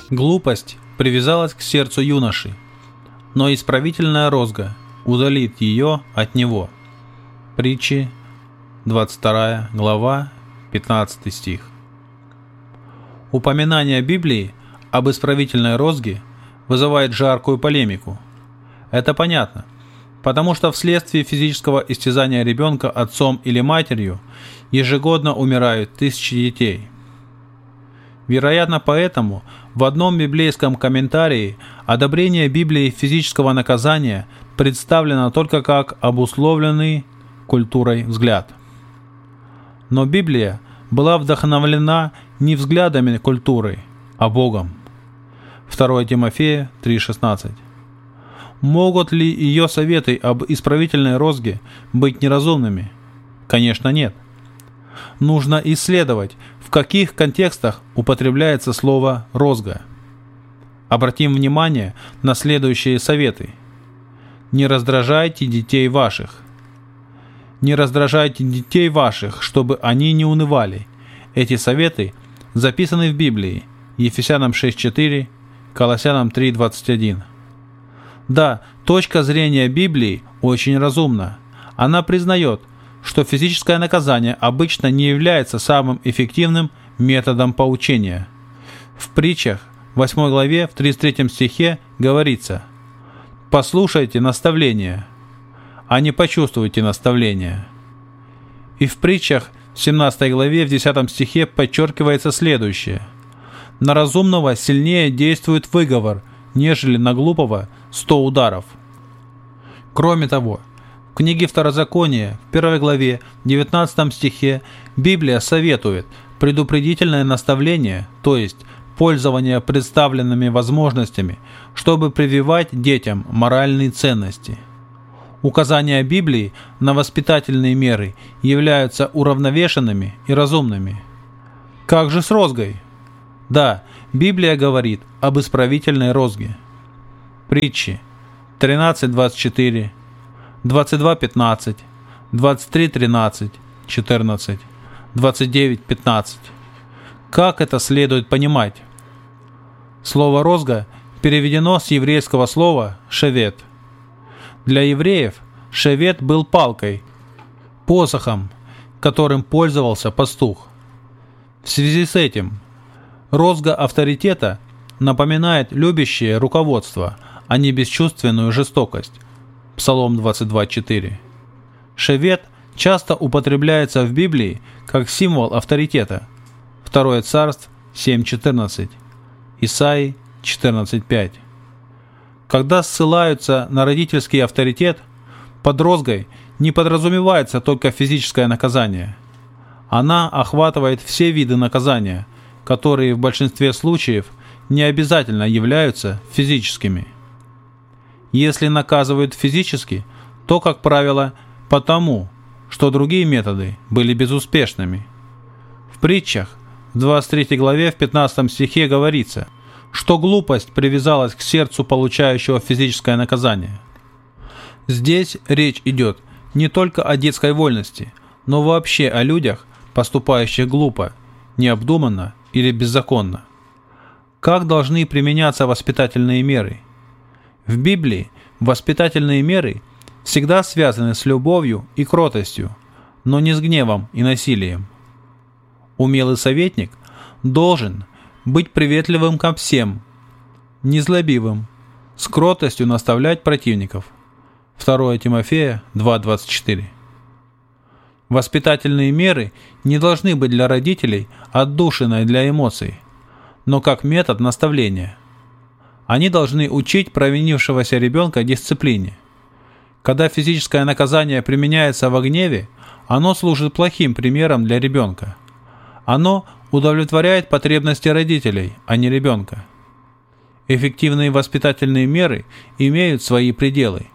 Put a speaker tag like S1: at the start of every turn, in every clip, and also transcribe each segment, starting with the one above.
S1: Глупость привязалась к сердцу юноши, но исправительная розга удалит ее от него. Притчи, 22 глава, 15 стих. Упоминание Библии об исправительной розге вызывает жаркую полемику. Это понятно, потому что вследствие физического истязания ребенка отцом или матерью ежегодно умирают тысячи детей. Вероятно, поэтому в одном библейском комментарии одобрение Библии физического наказания представлено только как обусловленный культурой взгляд. Но Библия была вдохновлена не взглядами культуры, а Богом. 2 Тимофея 3,16. Могут ли ее советы об исправительной розге быть неразумными? Конечно, нет. Нужно исследовать, в каких контекстах употребляется слово «розга». Обратим внимание на следующие советы. Не раздражайте детей ваших. Не раздражайте детей ваших, чтобы они не унывали. Эти советы записаны в Библии, Ефесянам 6:4, Колоссянам 3:21. Да, точка зрения Библии очень разумна. Она признает, что физическое наказание обычно не является самым эффективным методом поучения. В притчах, 8 главе, в 33 стихе говорится: «Послушайте наставления, а не почувствуйте наставления». И в притчах, в 17 главе, в 10 стихе подчеркивается следующее: «На разумного сильнее действует выговор, нежели на глупого 100 ударов». Кроме того, в книге Второзакония, в 1 главе, 19 стихе, Библия советует предупредительное наставление, то есть пользование представленными возможностями, чтобы прививать детям моральные ценности. Указания Библии на воспитательные меры являются уравновешенными и разумными. Как же с розгой? Да, Библия говорит об исправительной розге. Притчи 13:24, 22:15, 23:13, 14, 29:15. Как это следует понимать? Слово «розга» переведено с еврейского слова «шевет». Для евреев шевет был палкой, посохом, которым пользовался пастух. В связи с этим розга авторитета напоминает любящее руководство, а не бесчувственную жестокость. Псалом 22:4. Шевет часто употребляется в Библии как символ авторитета. 2 Царств 7:14, Исаии 14:5. Когда ссылаются на родительский авторитет, под розгой не подразумевается только физическое наказание. Она охватывает все виды наказания, которые в большинстве случаев не обязательно являются физическими. Если наказывают физически, то, как правило, потому, что другие методы были безуспешными. В притчах, в 23 главе, в 15 стихе говорится, что глупость привязалась к сердцу получающего физическое наказание. Здесь речь идет не только о детской вольности, но вообще о людях, поступающих глупо, необдуманно или беззаконно. Как должны применяться воспитательные меры? В Библии воспитательные меры всегда связаны с любовью и кротостью, но не с гневом и насилием. Умелый советник должен быть приветливым ко всем, незлобивым, с кротостью наставлять противников. 2 Тимофея 2:24. Воспитательные меры не должны быть для родителей отдушиной для эмоций, но как метод наставления. Они должны учить провинившегося ребенка дисциплине. Когда физическое наказание применяется во гневе, оно служит плохим примером для ребенка. Оно удовлетворяет потребности родителей, а не ребенка. Эффективные воспитательные меры имеют свои пределы.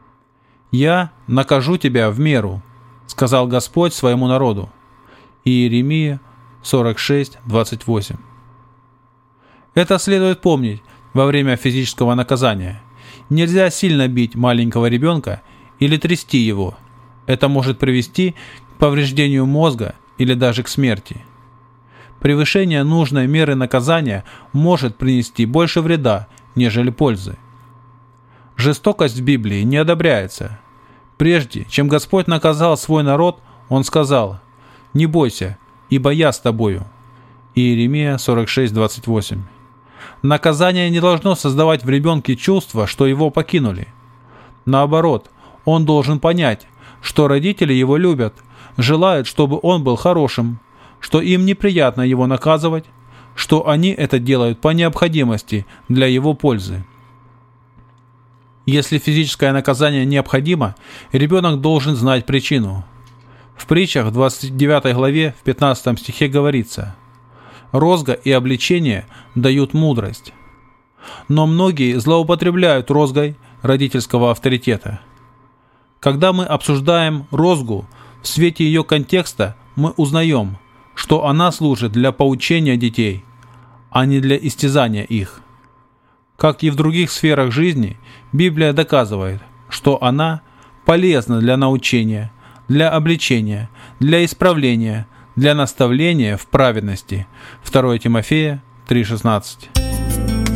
S1: «Я накажу тебя в меру», — сказал Господь своему народу. Иеремия 46:28. Это следует помнить во время физического наказания. Нельзя сильно бить маленького ребенка или трясти его. Это может привести к повреждению мозга или даже к смерти. Превышение нужной меры наказания может принести больше вреда, нежели пользы. Жестокость в Библии не одобряется. Прежде чем Господь наказал свой народ, Он сказал: «Не бойся, ибо я с тобою». Иеремия 46:28. Наказание не должно создавать в ребенке чувство, что его покинули. Наоборот, он должен понять, что родители его любят, желают, чтобы он был хорошим, что им неприятно его наказывать, что они это делают по необходимости для его пользы. Если физическое наказание необходимо, ребенок должен знать причину. В притчах в 29 главе в 15 стихе говорится: «Розга и обличение дают мудрость». Но многие злоупотребляют розгой родительского авторитета. Когда мы обсуждаем розгу, в свете ее контекста мы узнаем, что она служит для поучения детей, а не для истязания их. Как и в других сферах жизни, Библия доказывает, что она полезна для научения, для обличения, для исправления, для наставления в праведности. 2 Тимофея 3:16.